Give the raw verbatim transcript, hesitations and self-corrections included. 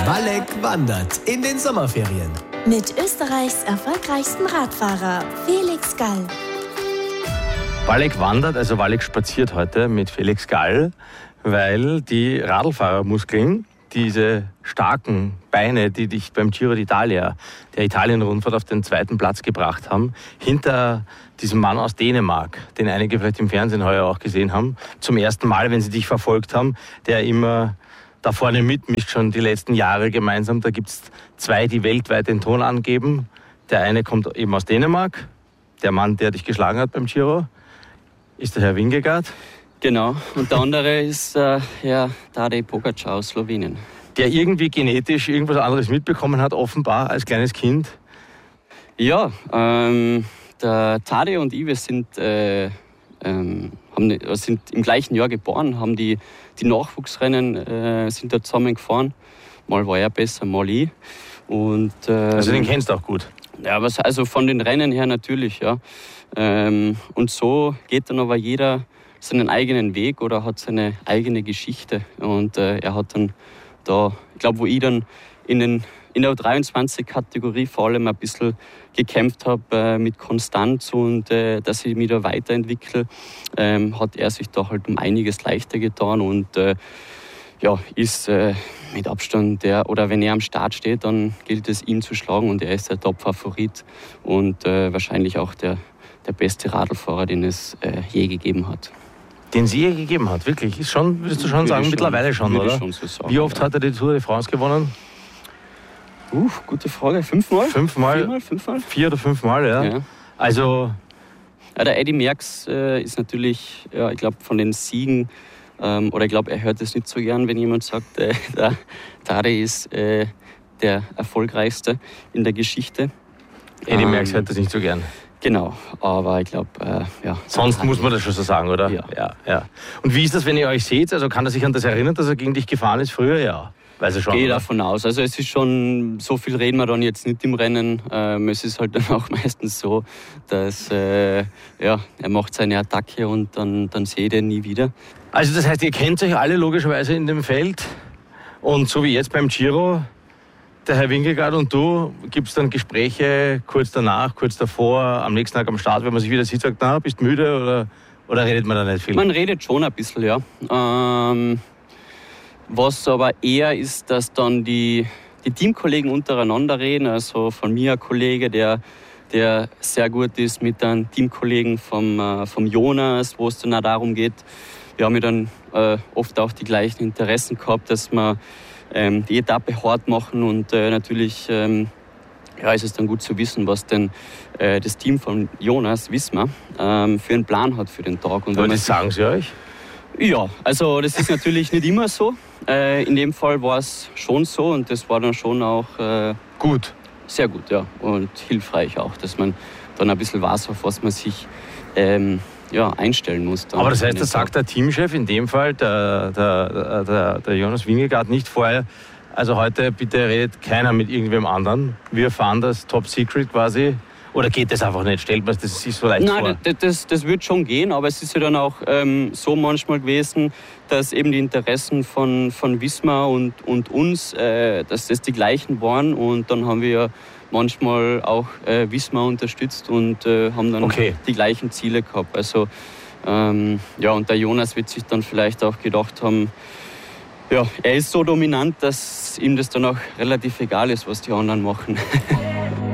Walleck wandert in den Sommerferien. Mit Österreichs erfolgreichsten Radfahrer Felix Gall. Walleck wandert, also Walleck spaziert heute mit Felix Gall, weil die Radlfahrermuskeln, diese starken Beine, die dich beim Giro d'Italia, der Italien-Rundfahrt, auf den zweiten Platz gebracht haben, hinter diesem Mann aus Dänemark, den einige vielleicht im Fernsehen heuer auch gesehen haben, zum ersten Mal, wenn sie dich verfolgt haben, der immer da vorne mitmischt, schon die letzten Jahre gemeinsam. Da gibt es zwei, die weltweit den Ton angeben. Der eine kommt eben aus Dänemark, der Mann, der dich geschlagen hat beim Giro, ist der Herr Vingegaard. Genau, und der andere ist äh, Herr Tadej Pogačar aus Slowenien. Der irgendwie genetisch irgendwas anderes mitbekommen hat, offenbar als kleines Kind. Ja, ähm, der Tadej und ich, wir sind, äh, ähm, haben, sind im gleichen Jahr geboren, haben die, die Nachwuchsrennen äh, sind da zusammen gefahren. Mal war er besser, mal ich. Und, ähm, also den kennst du auch gut? Ja, was, also von den Rennen her natürlich, ja. Ähm, und so geht dann aber jeder seinen eigenen Weg oder hat seine eigene Geschichte. Und äh, er hat dann da, ich glaube, wo ich dann in, den, in der U dreiundzwanzig-Kategorie vor allem ein bisschen gekämpft habe äh, mit Konstanz und äh, dass ich mich da weiterentwickle, ähm, hat er sich da halt um einiges leichter getan und äh, ja, ist äh, mit Abstand der, oder wenn er am Start steht, dann gilt es, ihn zu schlagen und er ist der Top-Favorit und äh, wahrscheinlich auch der, der beste Radlfahrer, den es äh, je gegeben hat. Den sie je gegeben hat, wirklich? Ist schon, würdest du schon würde sagen, schon, mittlerweile schon, oder? Schon so sagen, wie oft ja. hat er die Tour de France gewonnen? Uh, gute Frage. Fünfmal? Fünfmal? Viermal, fünfmal? Vier oder fünfmal, ja. ja. Also... Ja, der Eddy Merckx äh, ist natürlich, ja, ich glaube, von den Siegen, ähm, oder ich glaube, er hört es nicht so gern, wenn jemand sagt, äh, der Tadej ist äh, der erfolgreichste in der Geschichte. Eddy ähm, Merckx hört das nicht so gern. Genau, aber ich glaube, äh, ja. Sonst muss man das schon so sagen, oder? Ja. ja. ja. Und wie ist das, wenn ihr euch seht? Also kann er sich an das erinnern, dass er gegen dich gefahren ist früher? Ja, weiß er schon. Gehe oder? davon aus. Also es ist schon, so viel reden wir dann jetzt nicht im Rennen. Ähm, es ist halt dann auch meistens so, dass äh, ja, er macht seine Attacke und dann, dann seht ihr ihn nie wieder. Also das heißt, ihr kennt euch alle logischerweise in dem Feld und so wie jetzt beim Giro, der Herr Vingegaard und du, gibt es dann Gespräche kurz danach, kurz davor, am nächsten Tag am Start, wenn man sich wieder sieht, sagt, na, bist du müde oder, oder redet man da nicht viel? Man redet schon ein bisschen, ja. Ähm, was aber eher ist, dass dann die, die Teamkollegen untereinander reden. Also von mir ein Kollege, der, der sehr gut ist mit einem Teamkollegen vom, äh, vom Jonas, wo es dann auch darum geht. Wir haben ja dann äh, oft auch die gleichen Interessen gehabt, dass wir ähm, die Etappe hart machen und äh, natürlich ähm, ja, ist es dann gut zu wissen, was denn äh, das Team von Jonas Visma ähm, für einen Plan hat für den Tag. Und aber das sagen sie euch? Ja, also das ist natürlich nicht immer so. Äh, in dem Fall war es schon so und das war dann schon auch äh, gut. Sehr gut, ja. Und hilfreich auch, dass man dann ein bisschen weiß, auf was man sich ähm, ja, einstellen muss. Aber das heißt, das sagt der Teamchef, in dem Fall, der, der, der, der Jonas Vingegaard, nicht vorher, also heute bitte redet keiner mit irgendwem anderen. Wir fahren das Top Secret quasi. Oder geht das einfach nicht? Stellt man das sich so leicht Nein, vor? Nein, das, das, das wird schon gehen, aber es ist ja dann auch ähm, so manchmal gewesen, dass eben die Interessen von, von Visma und, und uns, äh, dass das die gleichen waren und dann haben wir ja manchmal auch äh, Visma unterstützt und äh, haben dann okay. die gleichen Ziele gehabt. Also ähm, ja, und der Jonas wird sich dann vielleicht auch gedacht haben, ja, er ist so dominant, dass ihm das dann auch relativ egal ist, was die anderen machen.